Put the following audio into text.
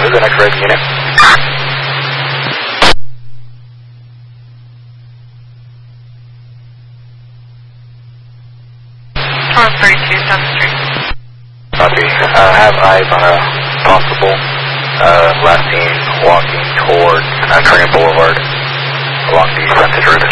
Roger, the next red unit. 1232 7th Street. Copy. Have eyes on a possible last team walking towards Korean Boulevard along the frontage road.